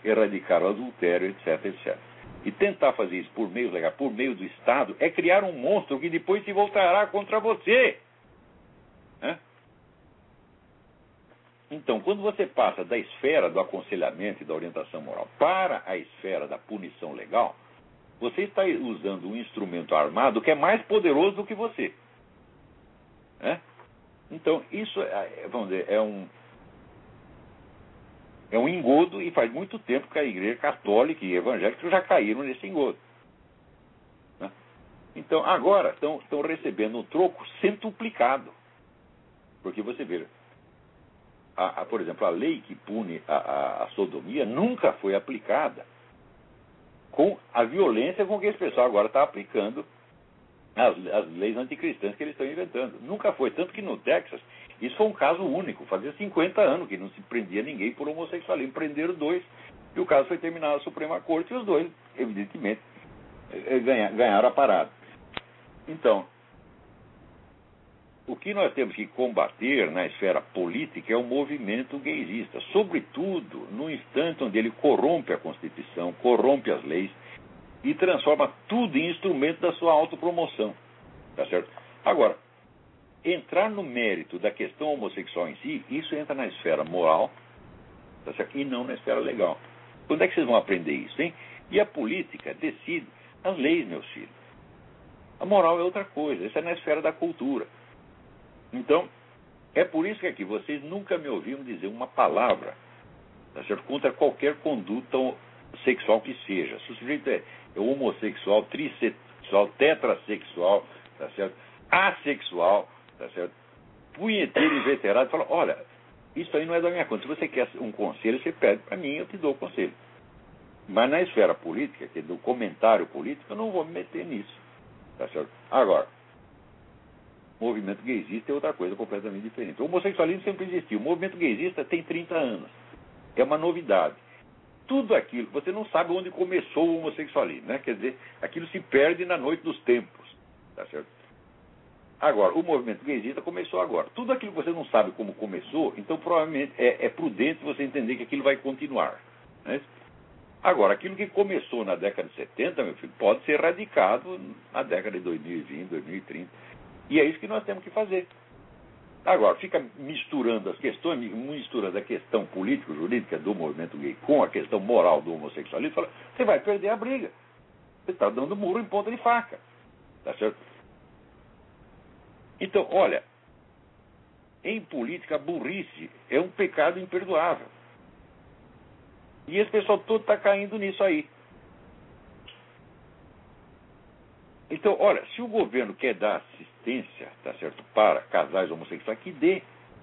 erradicar o adultério, etc, etc. E tentar fazer isso por meio legal, por meio do Estado, é criar um monstro que depois se voltará contra você. Né? Então, quando você passa da esfera do aconselhamento e da orientação moral para a esfera da punição legal, você está usando um instrumento armado que é mais poderoso do que você. Né? Então, isso, vamos dizer, é um engodo, e faz muito tempo que a Igreja Católica e evangélica já caíram nesse engodo. Né? Então, agora estão recebendo um troco centuplicado. Porque você vê, por exemplo, a lei que pune a sodomia nunca foi aplicada com a violência com que esse pessoal agora está aplicando as leis anticristãs que eles estão inventando. Nunca foi. Tanto que no Texas, isso foi um caso único. Fazia 50 anos que não se prendia ninguém por homossexualismo. Prenderam 2 e o caso foi terminado na Suprema Corte e os 2, evidentemente, ganharam a parada. Então, o que nós temos que combater na esfera política é o movimento gaysista, sobretudo no instante onde ele corrompe a Constituição, corrompe as leis e transforma tudo em instrumento da sua autopromoção. Tá certo? Agora, entrar no mérito da questão homossexual em si, isso entra na esfera moral, tá certo? E não na esfera legal. Quando é que vocês vão aprender isso, hein? E a política decide as leis, meus filhos. A moral é outra coisa, isso é na esfera da cultura. Então, é por isso que aqui vocês nunca me ouviram dizer uma palavra, tá certo? Contra qualquer conduta sexual que seja. Se o sujeito é homossexual, trissexual, tetrassexual, tá certo? Assexual, tá certo? Punheteiro inveterado, fala, olha, isso aí não é da minha conta. Se você quer um conselho, você pede para mim, eu te dou o conselho. Mas na esfera política, que é do comentário político, eu não vou me meter nisso, tá certo? Agora, o movimento gaysista é outra coisa completamente diferente. O homossexualismo sempre existiu. O movimento gaysista tem 30 anos. É uma novidade. Tudo aquilo, você não sabe onde começou o homossexualismo, né? Quer dizer, aquilo se perde na noite dos tempos. Tá certo? Agora, o movimento gaysista começou agora. Tudo aquilo que você não sabe como começou, então provavelmente é prudente você entender que aquilo vai continuar. Né? Agora, aquilo que começou na década de 70, meu filho, pode ser erradicado na década de 2020, 2030. E é isso que nós temos que fazer. Agora, fica misturando as questões, misturando a questão político-jurídica do movimento gay com a questão moral do homossexualismo, fala, você vai perder a briga. Você está dando murro em ponta de faca. Tá certo? Então, olha, em política, a burrice é um pecado imperdoável. E esse pessoal todo está caindo nisso aí. Então, olha, se o governo quer dar assistência, tá certo, para casais homossexuais, que dê.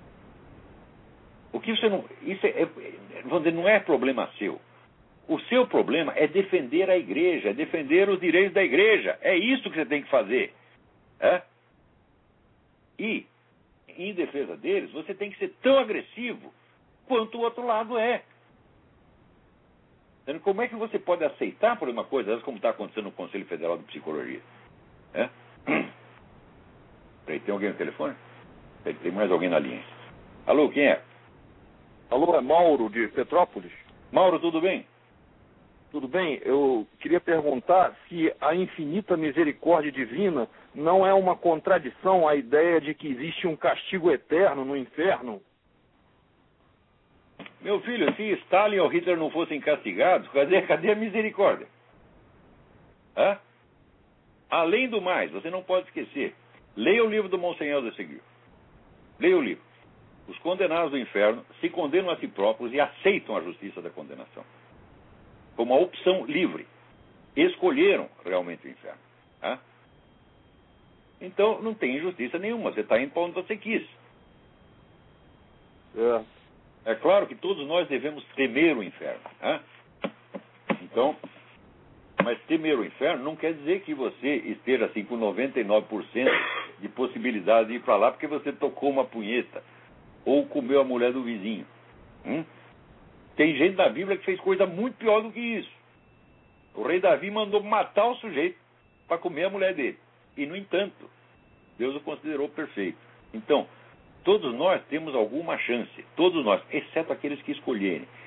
O que você não... Isso vamos dizer, não é problema seu. O seu problema é defender a igreja, é defender os direitos da igreja. É isso que você tem que fazer. É? E, em defesa deles, você tem que ser tão agressivo quanto o outro lado é. Como é que você pode aceitar por uma coisa como está acontecendo no Conselho Federal de Psicologia? É? Peraí, tem alguém no telefone? Tem mais alguém na linha. Alô, quem é? Alô, é Mauro, de Petrópolis. Mauro, tudo bem? Tudo bem? Eu queria perguntar se a infinita misericórdia divina não é uma contradição à ideia de que existe um castigo eterno no inferno. Meu filho, se Stalin ou Hitler não fossem castigados, cadê a misericórdia? Hã? Além do mais, você não pode esquecer, leia o livro do Monsenhor de Seguir. Leia o livro. Os condenados do inferno se condenam a si próprios e aceitam a justiça da condenação. Como uma opção livre. Escolheram realmente o inferno. Hã? Então, não tem injustiça nenhuma. Você está indo para onde você quis. É claro que todos nós devemos temer o inferno. Hã? Então, mas temer o inferno não quer dizer que você esteja assim com 99% de possibilidade de ir para lá porque você tocou uma punheta ou comeu a mulher do vizinho. Tem gente da Bíblia que fez coisa muito pior do que isso. O rei Davi mandou matar o sujeito para comer a mulher dele. E, no entanto, Deus o considerou perfeito. Então, todos nós temos alguma chance. Todos nós, exceto aqueles que escolherem.